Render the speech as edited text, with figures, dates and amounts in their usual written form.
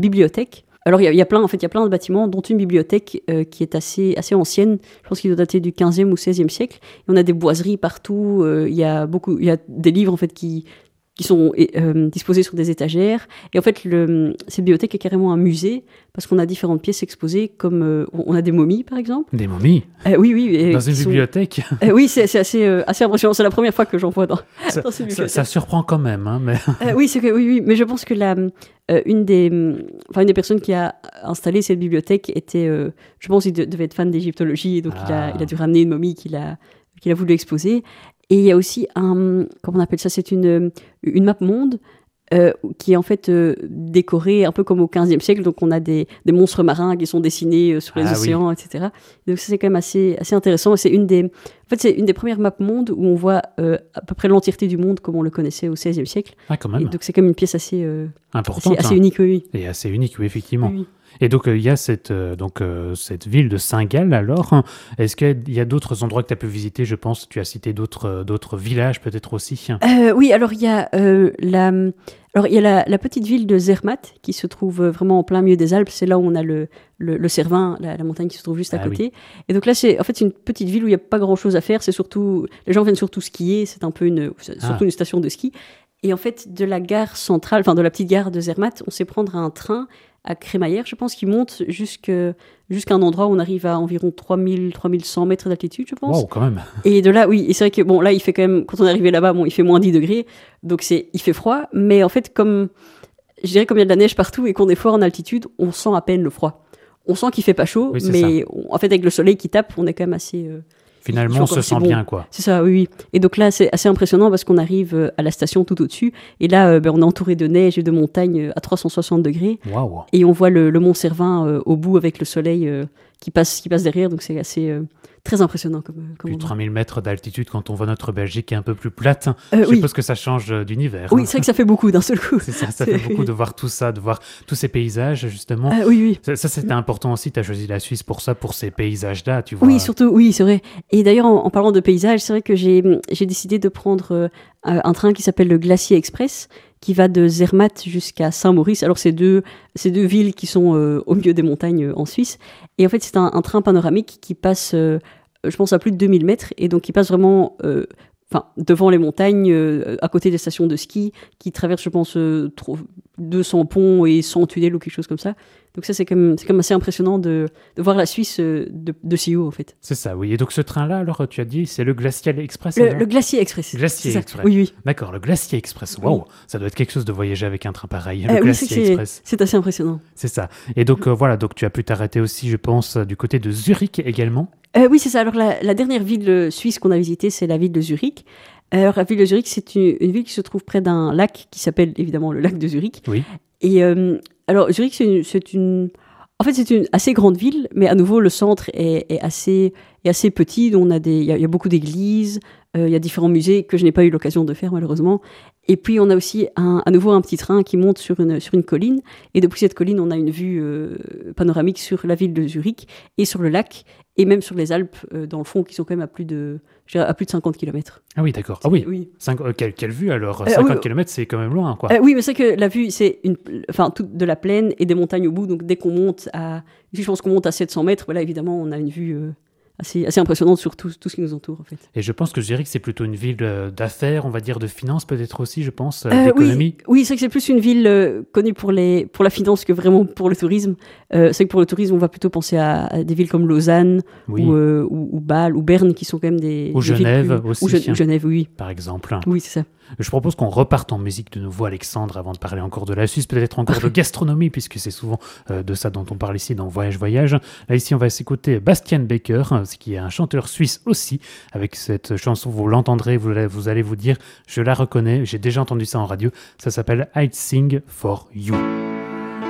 bibliothèque. Alors il y a plein de bâtiments, dont une bibliothèque qui est assez ancienne. Je pense qu'il doit dater du 15e ou 16e siècle. Et on a des boiseries partout. Il y a des livres en fait qui sont disposés sur des étagères. Et en fait, cette bibliothèque est carrément un musée parce qu'on a différentes pièces exposées, comme on a des momies, par exemple. Des momies Oui. Dans une bibliothèque oui, c'est assez impressionnant. C'est la première fois que j'en vois dans cette bibliothèque. Ça surprend quand même. Hein, mais... oui, mais je pense que une des personnes qui a installé cette bibliothèque était, je pense qu'il devait être fan d'égyptologie, et donc il a dû ramener une momie qu'il a voulu exposer. Et il y a aussi comment on appelle ça, c'est une map monde qui est en fait décorée un peu comme au 15e siècle. Donc on a des monstres marins qui sont dessinés sur les océans, etc. Donc ça, c'est quand même assez intéressant. C'est une des premières maps monde où on voit à peu près l'entièreté du monde comme on le connaissait au 16e siècle. Ah, quand même. Et donc c'est quand même une pièce assez importante, assez unique, oui. Et assez unique, oui, effectivement. Oui. Et donc, il y a cette ville de Saint-Gall, alors. Est-ce qu'il y a d'autres endroits que tu as pu visiter? Je pense tu as cité d'autres villages, peut-être aussi. Oui, alors il y a la petite ville de Zermatt, qui se trouve vraiment en plein milieu des Alpes. C'est là où on a le Cervin, la montagne qui se trouve juste à côté. Oui. Et donc là, c'est une petite ville où il n'y a pas grand-chose à faire. Les gens viennent surtout skier. C'est un peu surtout une station de ski. Et en fait, de la gare centrale, enfin de la petite gare de Zermatt, on sait prendre un train à Crémaillère, je pense, qui monte jusqu'à un endroit où on arrive à environ 3100 mètres d'altitude, je pense. Wow, quand même. Et de là, oui, et c'est vrai que bon, là, il fait quand même, quand on est arrivé là-bas, il fait moins 10 degrés, donc il fait froid, mais en fait, comme il y a de la neige partout et qu'on est fort en altitude, on sent à peine le froid. On sent qu'il fait pas chaud, mais en fait, avec le soleil qui tape, on est quand même assez... Finalement, on se sent bien, quoi. C'est ça, oui. Et donc là, c'est assez impressionnant parce qu'on arrive à la station tout au-dessus. Et là, on est entouré de neige et de montagnes à 360 degrés. Wow. Et on voit le mont Cervin au bout avec le soleil qui passe derrière. Donc c'est assez très impressionnant. Plus de 3000 mètres d'altitude quand on voit notre Belgique qui est un peu plus plate. Je suppose que ça change d'univers. Oui, c'est vrai que ça fait beaucoup d'un seul coup. C'est ça fait beaucoup de voir tout ça, de voir tous ces paysages, justement. Oui. Ça, c'était important aussi. Tu as choisi la Suisse pour ça, pour ces paysages-là, tu vois. Oui, surtout, oui, c'est vrai. Et d'ailleurs, en parlant de paysages, c'est vrai que j'ai décidé de prendre un train qui s'appelle le Glacier Express, qui va de Zermatt jusqu'à Saint-Maurice. Alors, c'est deux villes qui sont au milieu des montagnes en Suisse. Et en fait, c'est un train panoramique qui passe, je pense, à plus de 2000 mètres. Et donc, qui passe vraiment devant les montagnes, à côté des stations de ski, qui traverse, je pense, 200 ponts et 100 tunnels ou quelque chose comme ça. Donc ça, c'est quand même assez impressionnant de voir la Suisse de si haut, en fait. C'est ça, oui. Et donc ce train-là, alors, tu as dit, c'est le Glacial Express? Le Glacier Express. Glacier Express. Oui. D'accord, le Glacier Express. Waouh, ça doit être quelque chose de voyager avec un train pareil. Le Glacier Express. C'est assez impressionnant. C'est ça. Et donc, voilà, donc tu as pu t'arrêter aussi, je pense, du côté de Zurich également. Oui, c'est ça. Alors, la dernière ville suisse qu'on a visitée, c'est la ville de Zurich. Alors, la ville de Zurich, c'est une ville qui se trouve près d'un lac qui s'appelle évidemment le lac de Zurich. Oui. Et alors, Zurich, c'est une assez grande ville, mais à nouveau, le centre est assez petit. Il y a beaucoup d'églises, il y a différents musées que je n'ai pas eu l'occasion de faire, malheureusement. Et puis, on a aussi à nouveau un petit train qui monte sur une colline. Et depuis cette colline, on a une vue panoramique sur la ville de Zurich et sur le lac, et même sur les Alpes, dans le fond, qui sont quand même à plus de 50 km. Ah oui, d'accord. Ah oui. Quelle vue alors? 50 km, c'est quand même loin, quoi. Oui, mais c'est que la vue, c'est toute de la plaine et des montagnes au bout. Donc, dès qu'on monte je pense qu'on monte à 700 mètres, voilà, évidemment, on a une vue assez impressionnante sur tout ce qui nous entoure, en fait. Et je pense que Zurich, c'est plutôt une ville d'affaires, on va dire, de finances peut-être aussi, je pense, d'économie. Oui, c'est que c'est plus une ville connue pour la finance que vraiment pour le tourisme. C'est que pour le tourisme, on va plutôt penser à des villes comme Lausanne ou Bâle ou Berne, qui sont quand même des Genève villes aussi. Ou Genève, oui. Par exemple. Oui, c'est ça. Je propose qu'on reparte en musique de nouveau, Alexandre, avant de parler encore de la Suisse, peut-être encore de gastronomie, puisque c'est souvent de ça dont on parle ici dans Voyage. Là, ici, on va s'écouter Bastian Baker, qui est un chanteur suisse aussi. Avec cette chanson, vous l'entendrez, vous allez vous dire, je la reconnais, j'ai déjà entendu ça en radio. Ça s'appelle I'd Sing For You.